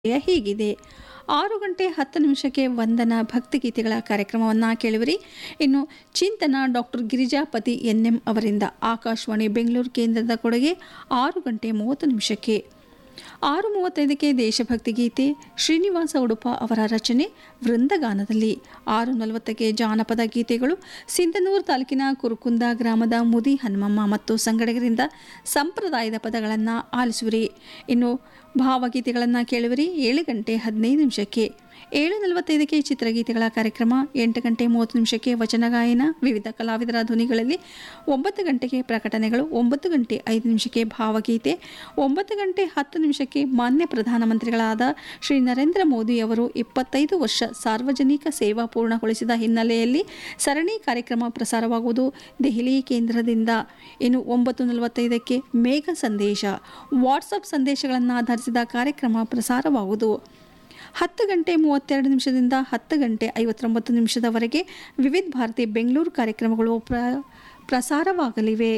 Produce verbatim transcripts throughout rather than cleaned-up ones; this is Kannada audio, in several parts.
ಹೀಗಿದೆ. ಆರು ಗಂಟೆ ಹತ್ತು ನಿಮಿಷಕ್ಕೆ ವಂದನಾ ಭಕ್ತಿಗೀತೆಗಳ ಕಾರ್ಯಕ್ರಮವನ್ನು ಕೇಳುವಿರಿ. ಇನ್ನು ಚಿಂತನ ಡಾಕ್ಟರ್ ಗಿರಿಜಾಪತಿ ಎನ್ ಎಂ ಅವರಿಂದ ಆಕಾಶವಾಣಿ ಬೆಂಗಳೂರು ಕೇಂದ್ರದ ಕೊಡುಗೆ ಆರು ಗಂಟೆ ಮೂವತ್ತು ನಿಮಿಷಕ್ಕೆ. ಆರು ಮೂವತ್ತೈದಕ್ಕೆ ದೇಶಭಕ್ತಿ ಗೀತೆ ಶ್ರೀನಿವಾಸ ಉಡುಪ ಅವರ ರಚನೆ ವೃಂದಗಾನದಲ್ಲಿ. ಆರು ನಲವತ್ತಕ್ಕೆ ಜಾನಪದ ಗೀತೆಗಳು ಸಿಂಧನೂರು ತಾಲೂಕಿನ ಕುರುಕುಂದ ಗ್ರಾಮದ ಮುದಿ ಹನುಮಮ್ಮ ಮತ್ತು ಸಂಗಡಿಗರಿಂದ ಸಂಪ್ರದಾಯದ ಪದಗಳನ್ನು ಆಲಿಸುವಿರಿ. ಇನ್ನು ಭಾವಗೀತೆಗಳನ್ನು ಕೇಳುವಿರಿ. ಏಳು ಗಂಟೆ ಹದಿನೈದು ನಿಮಿಷಕ್ಕೆ. ಏಳು ನಲವತ್ತೈದಕ್ಕೆ ಚಿತ್ರಗೀತೆಗಳ ಕಾರ್ಯಕ್ರಮ. ಎಂಟು ಗಂಟೆ ಮೂವತ್ತು ನಿಮಿಷಕ್ಕೆ ವಚನ ಗಾಯನ ವಿವಿಧ ಕಲಾವಿದರ ಧ್ವನಿಗಳಲ್ಲಿ. ಒಂಬತ್ತು ಗಂಟೆಗೆ ಪ್ರಕಟಣೆಗಳು. ಒಂಬತ್ತು ಗಂಟೆ ಐದು ನಿಮಿಷಕ್ಕೆ ಭಾವಗೀತೆ. ಒಂಬತ್ತು ಗಂಟೆ ಹತ್ತು ನಿಮಿಷಕ್ಕೆ ಮಾನ್ಯ ಪ್ರಧಾನಮಂತ್ರಿಗಳಾದ ಶ್ರೀ ನರೇಂದ್ರ ಮೋದಿ ಅವರು ಇಪ್ಪತ್ತೈದು ವರ್ಷ ಸಾರ್ವಜನಿಕ ಸೇವಾ ಪೂರ್ಣಗೊಳಿಸಿದ ಹಿನ್ನೆಲೆಯಲ್ಲಿ ಸರಣಿ ಕಾರ್ಯಕ್ರಮ ಪ್ರಸಾರವಾಗುವುದು ದೆಹಲಿ ಕೇಂದ್ರದಿಂದ. ಇನ್ನು ಒಂಬತ್ತು ನಲವತ್ತೈದಕ್ಕೆ ಮೇಘ ಸಂದೇಶ ವಾಟ್ಸಪ್ ಸಂದೇಶಗಳನ್ನು ಆಧರಿಸಿದ ಕಾರ್ಯಕ್ರಮ ಪ್ರಸಾರವಾಗುವುದು. ಹತ್ತು ಗಂಟೆ ಮೂವತ್ತೆರಡು ನಿಮಿಷದಿಂದ ಹತ್ತು ಗಂಟೆ ಐವತ್ತೊಂಬತ್ತು ನಿಮಿಷದವರೆಗೆ ವಿವಿಧ ಭಾರತಿ ಬೆಂಗಳೂರು ಕಾರ್ಯಕ್ರಮಗಳು ಪ್ರ ಪ್ರಸಾರವಾಗಲಿವೆ.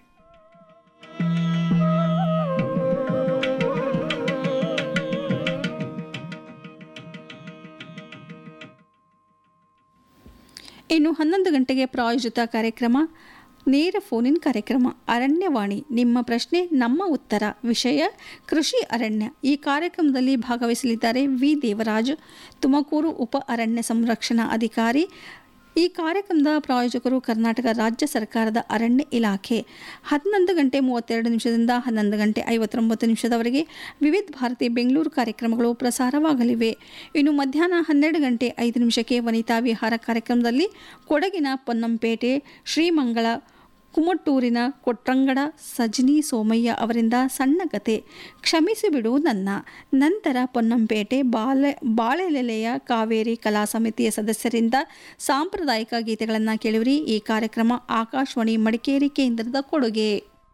ಇನ್ನು ಹನ್ನೊಂದು ಗಂಟೆಗೆ ಪ್ರಾಯೋಜಿತ ಕಾರ್ಯಕ್ರಮ ನೇರ ಫೋನಿನ್ ಕಾರ್ಯಕ್ರಮ ಅರಣ್ಯವಾಣಿ. ನಿಮ್ಮ ಪ್ರಶ್ನೆ ನಮ್ಮ ಉತ್ತರ. ವಿಷಯ ಕೃಷಿ ಅರಣ್ಯ. ಈ ಕಾರ್ಯಕ್ರಮದಲ್ಲಿ ಭಾಗವಹಿಸಲಿದ್ದಾರೆ ವಿ ದೇವರಾಜ್, ತುಮಕೂರು ಉಪ ಅರಣ್ಯ ಸಂರಕ್ಷಣಾ ಅಧಿಕಾರಿ. ಈ ಕಾರ್ಯಕ್ರಮದ ಪ್ರಾಯೋಜಕರು ಕರ್ನಾಟಕ ರಾಜ್ಯ ಸರ್ಕಾರದ ಅರಣ್ಯ ಇಲಾಖೆ. ಹನ್ನೊಂದು ಗಂಟೆ ಮೂವತ್ತೆರಡು ನಿಮಿಷದಿಂದ ಹನ್ನೊಂದು ಗಂಟೆ ಐವತ್ತೊಂಬತ್ತು ನಿಮಿಷದವರೆಗೆ ವಿವಿಧ ಭಾರತಿ ಬೆಂಗಳೂರು ಕಾರ್ಯಕ್ರಮಗಳು ಪ್ರಸಾರವಾಗಲಿವೆ. ಇನ್ನು ಮಧ್ಯಾಹ್ನ ಹನ್ನೆರಡು ಗಂಟೆ ಐದು ನಿಮಿಷಕ್ಕೆ ವನಿತಾ ವಿಹಾರ ಕಾರ್ಯಕ್ರಮದಲ್ಲಿ ಕೊಡಗಿನ ಪೊನ್ನಂಪೇಟೆ ಶ್ರೀಮಂಗಳ ಕುಮಟೂರಿನ ಕೊಟ್ರಂಗಡ ಸಜಿನಿ ಸೋಮಯ್ಯ ಅವರಿಂದ ಸಣ್ಣ ಕತೆ ಕ್ಷಮಿಸಿಬಿಡು ನನ್ನ. ನಂತರ ಪೊನ್ನಂಪೇಟೆ ಬಾಳೆ ಬಾಳೆಲೆಲೆಯ ಕಾವೇರಿ ಕಲಾ ಸಮಿತಿಯ ಸದಸ್ಯರಿಂದ ಸಾಂಪ್ರದಾಯಿಕ ಗೀತೆಗಳನ್ನು ಕೇಳುವಿರಿ. ಈ ಕಾರ್ಯಕ್ರಮ ಆಕಾಶವಾಣಿ ಮಡಿಕೇರಿ ಕೇಂದ್ರದ ಕೊಡುಗೆ.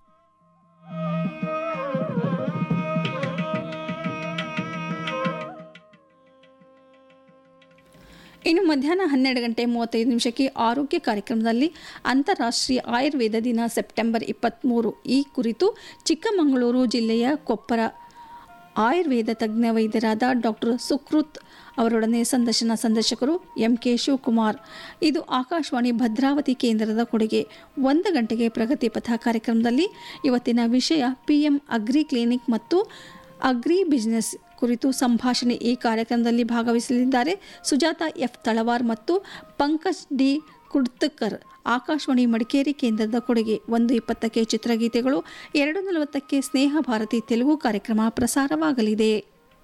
ಇನ್ನು ಮಧ್ಯಾಹ್ನ ಹನ್ನೆರಡು ಗಂಟೆ ಮೂವತ್ತೈದು ನಿಮಿಷಕ್ಕೆ ಆರೋಗ್ಯ ಕಾರ್ಯಕ್ರಮದಲ್ಲಿ ಅಂತಾರಾಷ್ಟ್ರೀಯ ಆಯುರ್ವೇದ ದಿನ ಸೆಪ್ಟೆಂಬರ್ ಇಪ್ಪತ್ತ್ಮೂರು ಈ ಕುರಿತು ಚಿಕ್ಕಮಗಳೂರು ಜಿಲ್ಲೆಯ ಕೊಪ್ಪರ ಆಯುರ್ವೇದ ತಜ್ಞ ವೈದ್ಯರಾದ ಡಾಕ್ಟರ್ ಸುಕೃತ್ ಅವರೊಡನೆ ಸಂದರ್ಶನ. ಸಂದರ್ಶಕರು ಎಂ ಕೆ ಶಿವಕುಮಾರ್. ಇದು ಆಕಾಶವಾಣಿ ಭದ್ರಾವತಿ ಕೇಂದ್ರದ ಕೊಡುಗೆ. ಒಂದು ಗಂಟೆಗೆ ಪ್ರಗತಿ ಪಥ ಕಾರ್ಯಕ್ರಮದಲ್ಲಿ ಇವತ್ತಿನ ವಿಷಯ ಪಿ ಎಂ ಅಗ್ರಿ ಕ್ಲಿನಿಕ್ ಮತ್ತು ಅಗ್ರಿ ಬಿಸಿನೆಸ್ ಕುರಿತು ಸಂಭಾಷಣೆ. ಈ ಕಾರ್ಯಕ್ರಮದಲ್ಲಿ ಭಾಗವಹಿಸಲಿದ್ದಾರೆ ಸುಜಾತ ಎಫ್ ತಳವಾರ್ ಮತ್ತು ಪಂಕಜ್ ಡಿ ಕುಡ್ತಕರ್. ಆಕಾಶವಾಣಿ ಮಡಿಕೇರಿ ಕೇಂದ್ರದ ಕೊಡುಗೆ. ಒಂದು ಇಪ್ಪತ್ತಕ್ಕೆ ಚಿತ್ರಗೀತೆಗಳು. ಎರಡು ನಲವತ್ತಕ್ಕೆ ಸ್ನೇಹ ಭಾರತಿ ತೆಲುಗು ಕಾರ್ಯಕ್ರಮ ಪ್ರಸಾರವಾಗಲಿದೆ.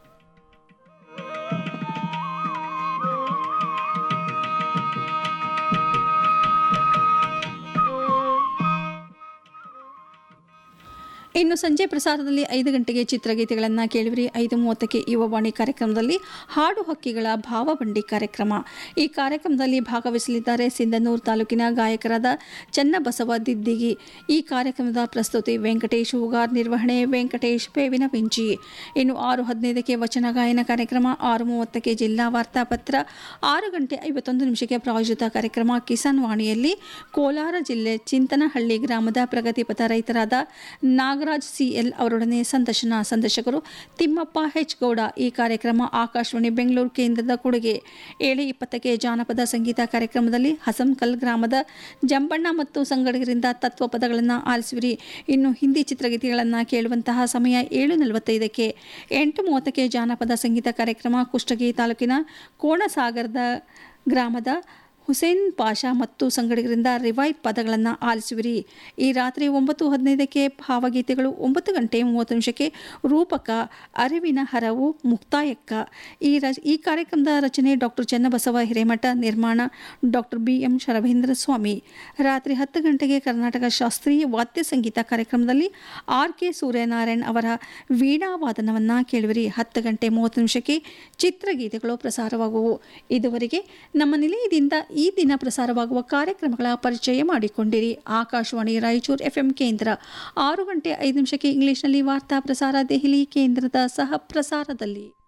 ಇನ್ನು ಸಂಜೆ ಪ್ರಸಾರದಲ್ಲಿ ಐದು ಗಂಟೆಗೆ ಚಿತ್ರಗೀತೆಗಳನ್ನು ಕೇಳುವಿರಿ. ಐದು ಮೂವತ್ತಕ್ಕೆ ಯುವವಾಣಿ ಕಾರ್ಯಕ್ರಮದಲ್ಲಿ ಹಾಡು ಹಕ್ಕಿಗಳ ಭಾವಬಂಡಿ ಕಾರ್ಯಕ್ರಮ. ಈ ಕಾರ್ಯಕ್ರಮದಲ್ಲಿ ಭಾಗವಹಿಸಲಿದ್ದಾರೆ ಸಿಂಧನೂರು ತಾಲೂಕಿನ ಗಾಯಕರಾದ ಚನ್ನಬಸವ ದಿದ್ದಿಗಿ. ಈ ಕಾರ್ಯಕ್ರಮದ ಪ್ರಸ್ತುತಿ ವೆಂಕಟೇಶ್ ಹೂಗಾರ್, ನಿರ್ವಹಣೆ ವೆಂಕಟೇಶ್ ಬೇವಿನ ಪಿಂಚಿ. ಇನ್ನು ಆರು ಹದಿನೈದಕ್ಕೆ ವಚನ ಗಾಯನ ಕಾರ್ಯಕ್ರಮ. ಆರು ಮೂವತ್ತಕ್ಕೆ ಜಿಲ್ಲಾ ವಾರ್ತಾಪತ್ರ. ಆರು ಗಂಟೆ ಐವತ್ತೊಂದು ನಿಮಿಷಕ್ಕೆ ಪ್ರಾಯೋಜಿತ ಕಾರ್ಯಕ್ರಮ ಕಿಸಾನ್ ವಾಣಿಯಲ್ಲಿ ಕೋಲಾರ ಜಿಲ್ಲೆ ಚಿಂತನಹಳ್ಳಿ ಗ್ರಾಮದ ಪ್ರಗತಿಪಥ ರೈತರಾದ ನಾಗರಾಜ್ ಸಿಎಲ್ ಅವರೊಡನೆ ಸಂದರ್ಶನ. ಸಂದರ್ಶಕರು ತಿಮ್ಮಪ್ಪ ಹೆಚ್ ಗೌಡ. ಈ ಕಾರ್ಯಕ್ರಮ ಆಕಾಶವಾಣಿ ಬೆಂಗಳೂರು ಕೇಂದ್ರದ ಕೊಡುಗೆ. ಏಳು ಇಪ್ಪತ್ತಕ್ಕೆ ಜಾನಪದ ಸಂಗೀತ ಕಾರ್ಯಕ್ರಮದಲ್ಲಿ ಹಸಂಕಲ್ ಗ್ರಾಮದ ಜಂಬಣ್ಣ ಮತ್ತು ಸಂಗಡಿಗರಿಂದ ತತ್ವ ಪದಗಳನ್ನು ಆಲಿಸುವಿರಿ. ಇನ್ನು ಹಿಂದಿ ಚಿತ್ರಗೀತೆಗಳನ್ನು ಕೇಳುವಂತಹ ಸಮಯ ಏಳು ನಲವತ್ತೈದಕ್ಕೆ. ಎಂಟು ಮೂವತ್ತಕ್ಕೆ ಜಾನಪದ ಸಂಗೀತ ಕಾರ್ಯಕ್ರಮ ಕುಷ್ಟಗಿ ತಾಲೂಕಿನ ಕೋಣಸಾಗರದ ಗ್ರಾಮದ ಹುಸೇನ್ ಪಾಷಾ ಮತ್ತು ಸಂಗಡಿಗರಿಂದ ರಿವೈವ್ ಪದಗಳನ್ನು ಆಲಿಸುವಿರಿ. ಈ ರಾತ್ರಿ ಒಂಬತ್ತು ಹದಿನೈದಕ್ಕೆ ಭಾವಗೀತೆಗಳು. ಒಂಬತ್ತು ಗಂಟೆ ಮೂವತ್ತು ನಿಮಿಷಕ್ಕೆ ರೂಪಕ ಅರಿವಿನ ಹರವು ಮುಕ್ತಾಯಕ್ಕ. ಈ ರ ಈ ಕಾರ್ಯಕ್ರಮದ ರಚನೆ ಡಾಕ್ಟರ್ ಚನ್ನಬಸವ ಹಿರೇಮಠ, ನಿರ್ಮಾಣ ಡಾಕ್ಟರ್ ಬಿ ಎಂ ಶರಭೇಂದ್ರ ಸ್ವಾಮಿ. ರಾತ್ರಿ ಹತ್ತು ಗಂಟೆಗೆ ಕರ್ನಾಟಕ ಶಾಸ್ತ್ರೀಯ ವಾದ್ಯ ಸಂಗೀತ ಕಾರ್ಯಕ್ರಮದಲ್ಲಿ ಆರ್ ಕೆ ಸೂರ್ಯನಾರಾಯಣ್ ಅವರ ವೀಣಾವಾದನವನ್ನು ಕೇಳುವಿರಿ. ಹತ್ತು ಗಂಟೆ ಮೂವತ್ತು ನಿಮಿಷಕ್ಕೆ ಚಿತ್ರಗೀತೆಗಳು ಪ್ರಸಾರವಾಗುವು. ಇದುವರೆಗೆ ನಮ್ಮ ನಿಲಯದಿಂದ ಈ ದಿನ ಪ್ರಸಾರವಾಗುವ ಕಾರ್ಯಕ್ರಮಗಳ ಪರಿಚಯ ಮಾಡಿಕೊಂಡಿರಿ. ಆಕಾಶವಾಣಿ ರಾಯಚೂರು ಎಫ್ಎಂ ಕೇಂದ್ರ. ಆರು ಗಂಟೆ ಐದು ನಿಮಿಷಕ್ಕೆ ಇಂಗ್ಲಿಷ್ನಲ್ಲಿ ವಾರ್ತಾ ಪ್ರಸಾರ ದೆಹಲಿ ಕೇಂದ್ರದ ಸಹ ಪ್ರಸಾರದಲ್ಲಿ.